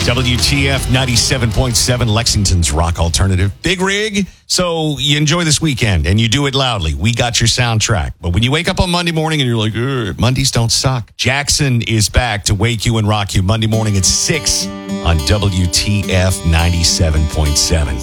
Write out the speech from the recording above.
WTF 97.7, Lexington's rock alternative. Big rig. So you enjoy this weekend and you do it loudly. We got your soundtrack. But when you wake up on Monday morning and you're like, Mondays don't suck. Jackson is back to wake you and rock you Monday morning at 6 on WTF 97.7.